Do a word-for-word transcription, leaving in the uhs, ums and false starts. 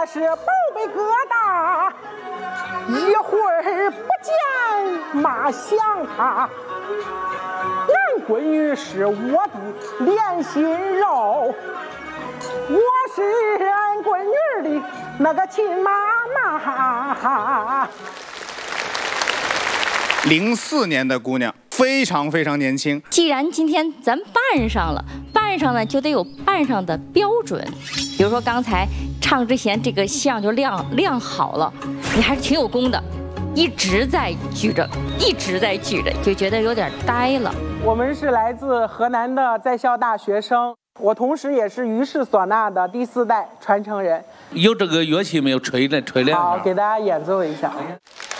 这是宝贝疙瘩，一会儿不见马想他。俺闺女是我的连心肉，我是俺闺女的那个亲妈妈。 零四年的姑娘，非常非常年轻。 既然今天咱办上了，办上呢就得有办上的标准。比如说刚才唱之前这个像就亮亮好了，你还是挺有功的，一直在举着，一直在举着，就觉得有点呆了。 我们是来自河南的在校大学生，我同时也是于氏唢呐的第四代传承人。 有这个乐器没有？吹的吹的。 好，给大家演奏一下。